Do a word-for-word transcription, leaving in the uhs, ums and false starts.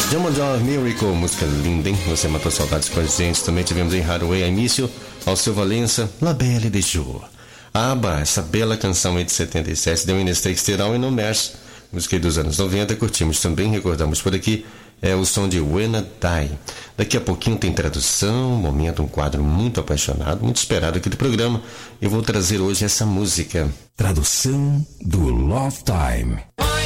Jamondor Miracle, música linda, hein? Você matou saudades com a gente. Também tivemos em Hathaway, a início, Alceu Valença, La Belle de Jour. ABBA, essa bela canção aí de setenta e sete, deu in Stakes Terão e No Mercy, música dos anos noventa, curtimos também, recordamos por aqui, é o som de When I Die. Daqui a pouquinho tem tradução, um momento, um quadro muito apaixonado, muito esperado aqui do programa. Eu vou trazer hoje essa música. Tradução do Love Time.